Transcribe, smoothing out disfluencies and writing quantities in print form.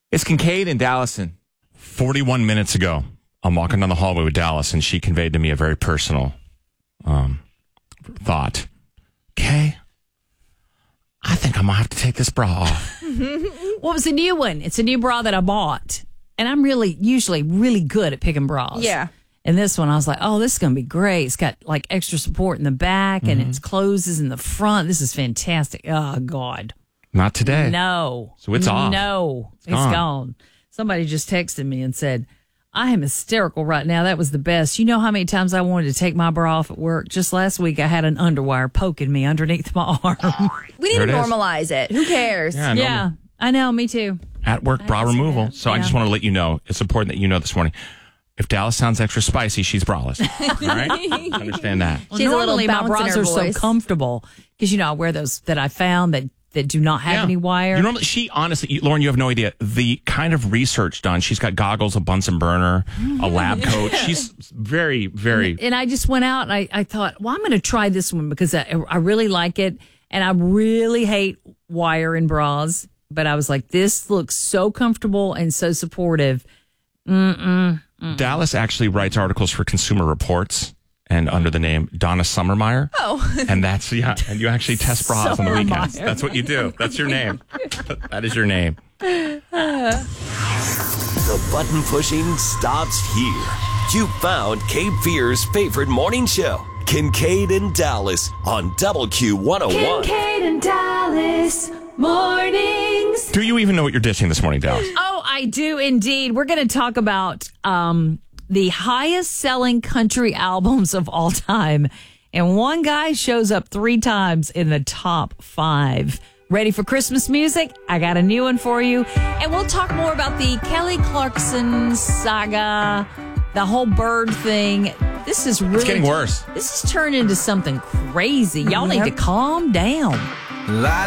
It's Kincaid and Dallison. 41 minutes ago, I'm walking down the hallway with Dallas, and she conveyed to me a very personal thought. Okay, I think I'm going to have to take this bra off. Well, it's a new one. It's a new bra that I bought. And I'm usually really good at picking bras. Yeah. And this one, I was like, oh, this is going to be great. It's got like extra support in the back and it closes in the front. This is fantastic. Oh, God. Not today. No. So it's off. No, it's gone. Somebody just texted me and said, I am hysterical right now. That was the best. You know how many times I wanted to take my bra off at work? Just last week, I had an underwire poking me underneath my arm. We need to normalize it. Who cares? Yeah, I know. Me too. At work bra removal. So I just want to let you know, it's important that you know this morning. If Dallas sounds extra spicy, she's braless. All right? Understand that. Well, normally my bras are so comfortable because, I wear those that I found that do not have any wire. She honestly, Lauren, you have no idea the kind of research done. She's got goggles, a Bunsen burner, a lab coat. She's very, very. And I just went out and I thought, well, I'm going to try this one because I really like it. And I really hate wire in bras. But I was like, this looks so comfortable and so supportive. Dallas actually writes articles for Consumer Reports and under the name Donna Summermeyer. Oh. And that's, and you actually test bras on the weekends. That's what you do. That's your name. That is your name. The button pushing stops here. You found Cape Fear's favorite morning show, Kincaid and Dallas on WQ101. Kincaid and Dallas mornings. Do you even know what you're dishing this morning, Dallas? Oh, I do indeed. We're going to talk about the highest selling country albums of all time. And one guy shows up 3 times in the top 5. Ready for Christmas music? I got a new one for you. And we'll talk more about the Kelly Clarkson saga, the whole bird thing. This is really... It's getting worse. This has turned into something crazy. Y'all need to calm down.